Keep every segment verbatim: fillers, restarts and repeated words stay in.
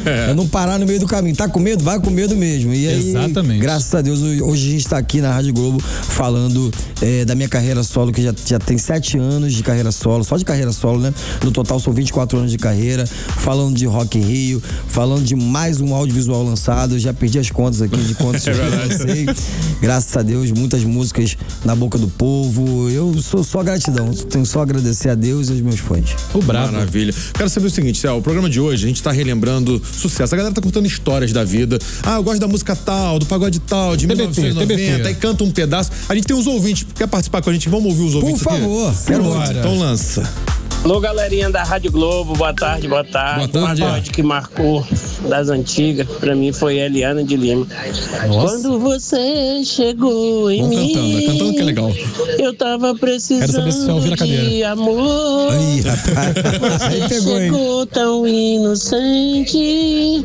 É não parar no meio do caminho. Tá com medo? Vai com medo mesmo. E aí, exatamente. Graças a Deus, hoje a gente tá aqui na Rádio Globo falando é, da minha carreira solo, que já, já tem sete anos de carreira solo, só de carreira solo, né? No total são vinte e quatro anos de carreira, falando de Rock in Rio, falando de mais um audiovisual lançado. Eu já perdi as contas aqui de quantos é eu lancei. Graças a Deus, muitas músicas na boca do povo. Eu sou só gratidão. Tenho só a agradecer a Deus e aos meus fãs. O brabo. Maravilha. Quero saber o seguinte, Céu, o programa de hoje a gente tá relembrando sucesso. A galera tá contando histórias da vida. Ah, eu gosto da música tal, do pagode tal, de T B T, mil novecentos e noventa, T B T. aí canta um pedaço. A gente tem uns ouvintes. Quer participar com a gente? Vamos ouvir os ouvintes Por favor. aqui? Quero muito. Então lança. Alô, galerinha da Rádio Globo, boa tarde, boa tarde. Boa tarde. Uma pagode que marcou das antigas, pra mim foi Eliana de Lima. Nossa. Quando você chegou em Vamos mim, cantando, cantando que é legal. eu tava precisando Quero saber se você ouvir a cadeira. de amor. Aí, rapaz. Aí pegou, hein? Chegou tão inocente,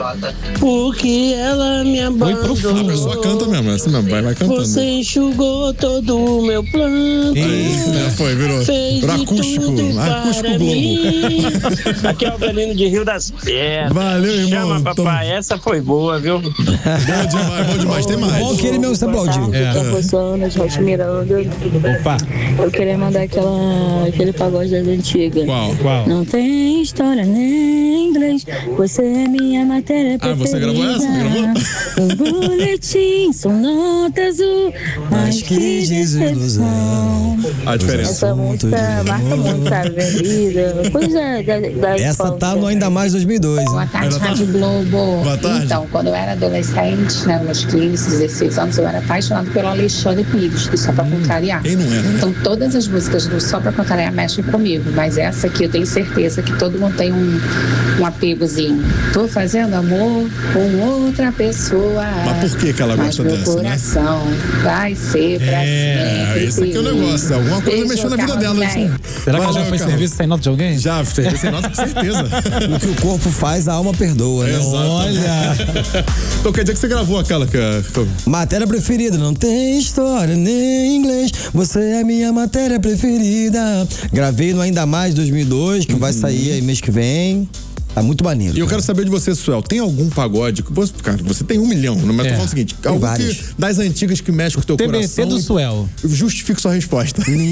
porque ela me A pessoa abandonou. canta mesmo, é assim mesmo, vai, vai cantando. Você enxugou todo o meu plano. Aí, já foi, virou. Fez Virou de acústico, tudo acústico para Globo. mim. Aqui é o Belino de Rio das Pedras. Valeu, irmão. Chama, papai, essa foi boa, viu? Bom demais, bom demais, tem mais. Bom que ele mesmo se aplaudiu. É. Eu sou Ana de Rocha Miranda. Opa. Eu queria mandar aquela, aquele pagode das antigas. Qual? Qual? Não tem história nem inglês. Você é minha matéria Ah, preferida. você gravou essa? Gravou? Um boletim são notas azul, mas que desilusão. A diferença. Essa música marca muito a minha vida. Coisa da, da Essa infância. tá no Ainda Mais dois mil e dois. Boa Hein? tarde, Ela tá- Rádio Globo. Boa tarde. Então, quando eu era adolescente, né, meus quinze, dezesseis anos, eu era apaixonado pelo Alexandre Pires, do Só Pra Contrariar. Quem não era, né? Então, todas as músicas do Só Pra Contrariar mexem comigo, mas essa aqui eu tenho certeza que todo mundo tem um, um apegozinho. Tô fazendo amor com outra pessoa. Mas por que que ela mas gosta meu dessa, né? coração vai ser pra É, sempre. esse aqui é o negócio. Alguma coisa Beijo, mexeu na vida Carlos dela. Bem. Assim. Será que ela já Valeu, fez Carlos. serviço sem nota de alguém? Já, fez sem nota, com certeza. O que o corpo faz, a alma perdoa, né? Olha. Então quer dizer que você gravou aquela que... que- Matéria preferida, não tem história nem inglês. Você é minha matéria preferida. Gravei no Ainda Mais dois mil e dois, que vai sair aí mês que vem. Tá muito maneiro. E eu quero saber de você, Suel, tem algum pagode que você, cara, você tem um milhão, mas eu É. tô falando o seguinte, algum vários. que, das antigas que mexe com o teu T B T coração do Suel. justifique sua resposta.